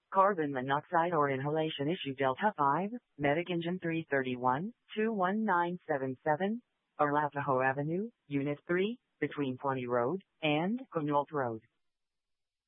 carbon monoxide or inhalation issue Delta 5, Medic Engine 331, 21977, Arapahoe Avenue, Unit 3, between Pawnee Road and Quinault Road.